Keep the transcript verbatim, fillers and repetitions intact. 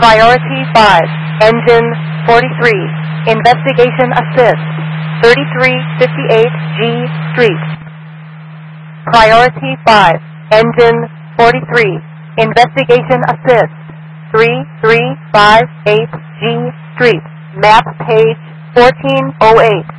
Priority five, Engine forty-three, Investigation Assist, thirty-three fifty-eight G Street. Priority five, Engine forty-three, Investigation Assist, three three five eight G Street. Map page fourteen oh eight.